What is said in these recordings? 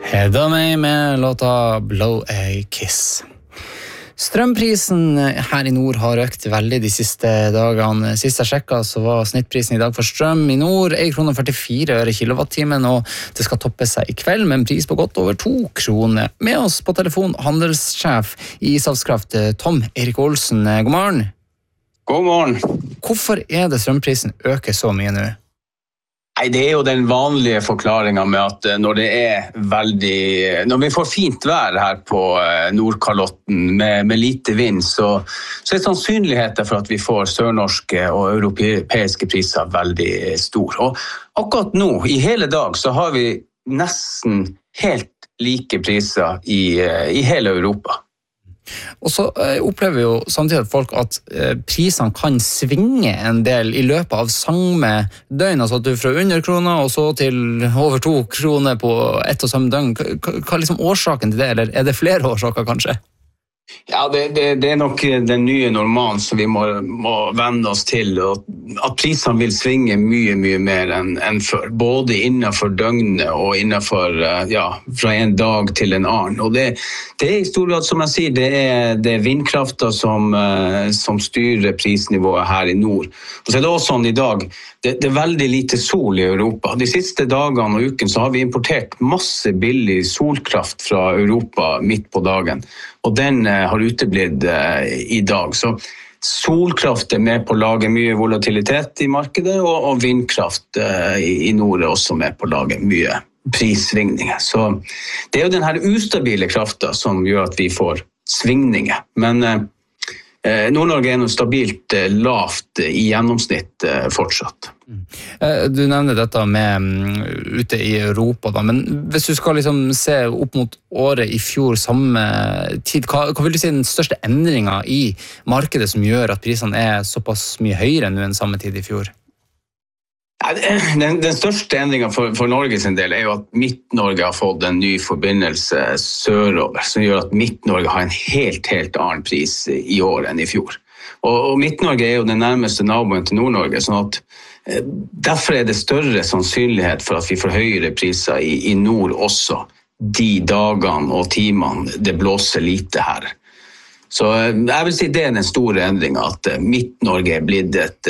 Hedda meg med låta Blow a Kiss. Strømprisen her i nord har økt veldig de siste dagene. Sist jeg sjekket så var snittprisen i dag for strøm i nord 1,44 kr kilowattimen, og det skal toppe seg i kveld med en pris på godt over 2 kroner. Med oss på telefon handelssjef i Statkraft, Tom Erik Olsen. God morgen. God morgen. Hvorfor er det strømprisen øker så mye nå? Nei, det er jo den vanlige forklaringen med at når vi får fint vær her på Nordkalotten med lite vind, så er sannsynligheten for at vi får sørnorske og europeiske priser veldig stor. Og akkurat nå, i hele dag, så har vi nesten helt like priser i hele Europa. Og så opplever vi jo samtidig at folk at prisene kan svinge en del i løpet av samme døgn, altså at du fra under kroner og så til over 2 kroner på ett og samme døgn. Hva er liksom årsaken til det, eller er det flere årsaker kanskje? Ja, det er nok den nye normalen som vi må vende oss til, og at prisene vil svinge mye mer enn før, både innenfor døgnet og innenfor, fra en dag til en annen. Og det er i stor grad, som jeg sier, det er vindkraften som styrer prisnivået her i nord. Og så er det også sånn i dag, det er veldig lite sol i Europa. De siste dagene og uken så har vi importert masse billig solkraft fra Europa midt på dagen, og den har uteblitt i dag. Så solkraft er med på å lage mye volatilitet i markedet, og vindkraft i nord er også med på å lage mye prissvingninger. Så det er jo den her ustabile kraften som gjør at vi får svingninger. Men Nord-Norge er noe stabilt lavt i gjennomsnitt fortsatt. Du nevner dette med ute i Europa da, men hvis du skal liksom se opp mot året i fjor samme tid, hva vil du si den største endringen i markedet som gjør at prisene er såpass mye høyere nå enn samme tid i fjor? Den største endringen for Norge sin del er jo at Midt-Norge har fått en ny forbindelse sørover, som gjør at Midt-Norge har en helt annen pris i år enn i fjor. Og Midt-Norge er jo den nærmeste naboen til Nord-Norge, sånn at derfor er det større sannsynlighet for at vi får høyere priser i nord også, de dagene og timene det blåser lite her. Så jeg vil si det er den store endringen, at Midt-Norge er blitt et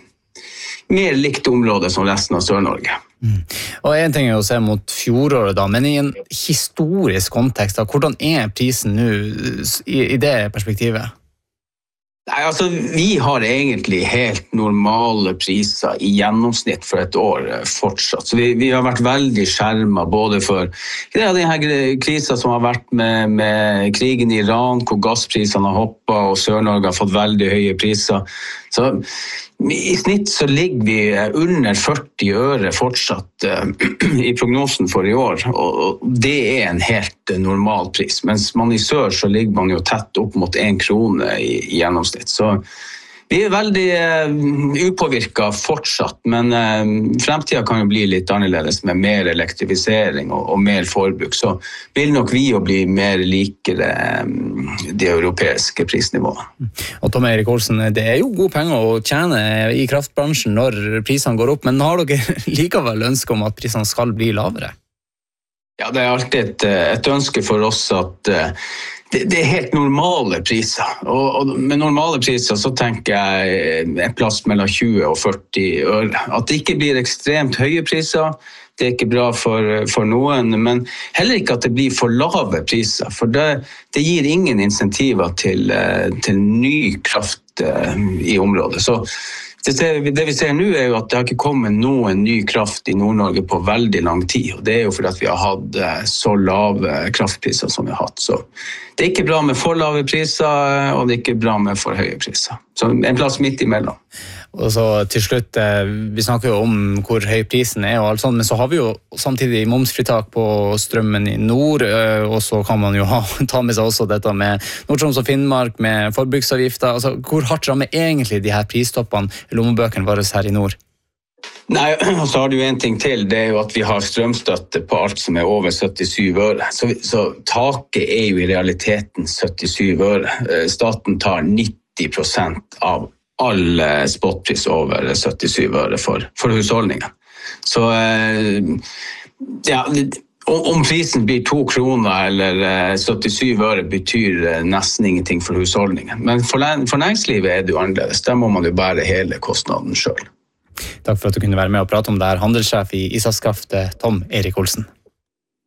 mer likt område som resten av Sør-Norge. Og en ting er å se mot fjoråret da, men i en historisk kontekst da, hvordan er prisen nå i det perspektivet? Nei, altså vi har egentlig helt normale priser i gjennomsnitt for et år fortsatt. Så vi har vært veldig skjermet både for denne krisen som har vært med krigen i Iran, hvor gassprisene har hoppet og Sør-Norge har fått veldig høye priser. Så i snitt så ligger vi under 40 øre fortsatt i prognosen for i år, og det er en helt normal pris. Mens man i sør så ligger man jo tett opp mot 1 krone i gjennomsnitt. Så vi er veldig upåvirket fortsatt, men fremtiden kan jo bli litt annerledes med mer elektrifisering og mer forbruk. Så vil nok vi jo bli mer likere det europeiske prisnivået. Og Tom Erik Olsen, det er jo gode penger å tjene i kraftbransjen når prisene går opp, men har dere likevel ønske om at prisene skal bli lavere? Ja, det er alltid et ønske for oss at det er helt normale priser, og med normale priser så tenker jeg en plass mellom 20 og 40 øre. At det ikke blir ekstremt høye priser, det er ikke bra for noen, men heller ikke at det blir for lave priser, for det gir ingen insentiver til ny kraft i området. Så det vi ser nå er jo at det har ikke kommet noen ny kraft i Nord-Norge på veldig lang tid, og det er jo fordi at vi har hatt så lave kraftpriser som vi har hatt. Så det er ikke bra med for lave priser, og det er ikke bra med for høye priser. Så en plass midt imellom. Og så til slutt, vi snakker jo om hvor høy prisen er og alt sånt, men så har vi jo samtidig momsfritak på strømmen i nord, og så kan man jo ta med seg også dette med Nord-Troms og Finnmark med forbruksavgifter. Altså, hvor hardt rammer egentlig de her pristoppene i lommebøkene våre her i nord? Nei, og så har du en ting til, det er jo at vi har strømstøtte på alt som er over 77 øre. Så taket er jo i realiteten 77 øre. Staten tar 90% av all spotpris over 77 øre for husholdningen. Så ja, Om prisen blir 2 kroner eller 77 øre betyr nesten ingenting for husholdningen. Men for næringslivet er det jo annerledes. Der må man jo bære hele kostnaden selv. Takk for at du kunne være med og prate om det her, handelssjef i SAS Kraft, Tom Erik Olsen.